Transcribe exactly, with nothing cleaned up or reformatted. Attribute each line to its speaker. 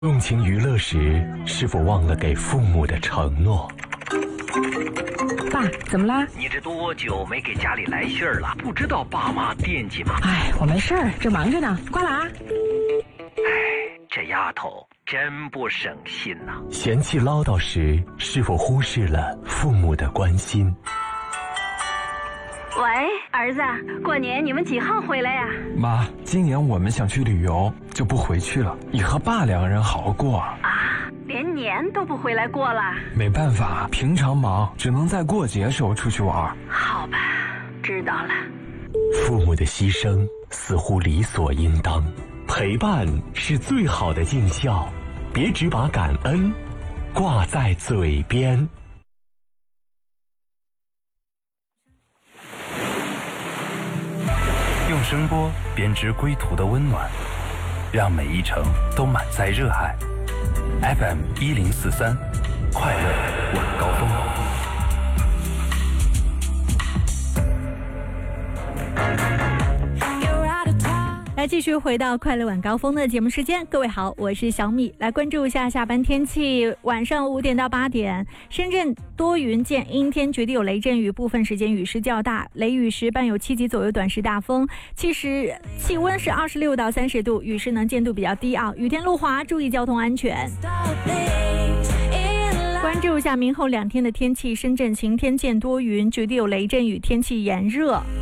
Speaker 1: 用情娱乐时，是否忘了给父母的承诺？
Speaker 2: 爸，怎么啦？
Speaker 3: 你这多久没给家里来信儿了？不知道爸妈惦记吗？
Speaker 2: 哎，我没事儿，正忙着呢，挂了啊。
Speaker 3: 哎，这丫头真不省心呐、啊。
Speaker 1: 嫌弃唠叨时，是否忽视了父母的关心？
Speaker 4: 喂，儿子，过年你们几号回来呀？
Speaker 5: 妈，今年我们想去旅游，就不回去了。你和爸两个人好好过啊。
Speaker 4: 啊，连年都不回来过了。
Speaker 5: 没办法，平常忙，只能在过节时候出去玩。
Speaker 4: 好吧，知道了。
Speaker 1: 父母的牺牲似乎理所应当，陪伴是最好的尽孝，别只把感恩挂在嘴边。
Speaker 6: 用声波编织归途的温暖，让每一程都满载热爱。F M 一零四三，快乐晚高峰。
Speaker 7: 来继续回到快乐晚高峰的节目时间，各位好，我是小米。来关注一下下班天气，晚上五点到八点，深圳多云见阴天，局地有雷阵雨，部分时间雨势较大，雷雨时伴有七级左右短时大风。其实气温是二十六到三十度，雨势能见度比较低啊。雨天路滑，注意交通安全。关注一下明后两天的天气，深圳晴天见多云，局地有雷阵雨，天气炎热。